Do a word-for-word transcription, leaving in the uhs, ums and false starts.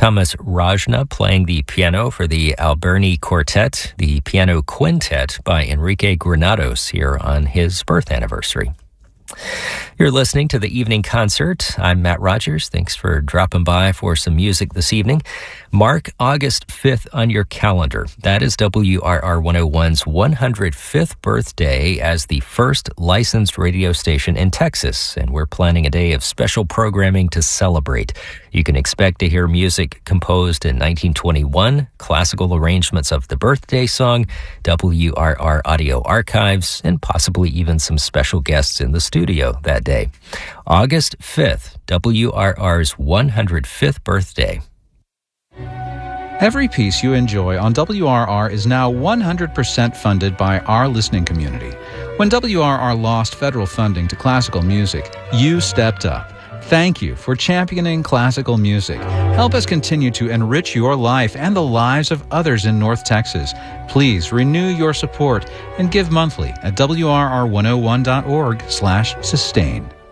Thomas Rajna playing the piano for the Alberni Quartet, the piano quintet by Enrique Granados here on his birth anniversary. You're listening to the Evening Concert. I'm Matt Rogers. Thanks for dropping by for some music this evening. Mark August fifth on your calendar. That is W R R one oh one's one hundred fifth birthday as the first licensed radio station in Texas, and we're planning a day of special programming to celebrate. You can expect to hear music composed in nineteen twenty-one, classical arrangements of the birthday song, W R R audio archives, and possibly even some special guests in the studio that day. August fifth, W R R's one hundred fifth birthday. Every piece you enjoy on W R R is now one hundred percent funded by our listening community. When W R R lost federal funding to classical music, you stepped up. Thank you for championing classical music. Help us continue to enrich your life and the lives of others in North Texas. Please renew your support and give monthly at W R R one oh one dot org slash sustain.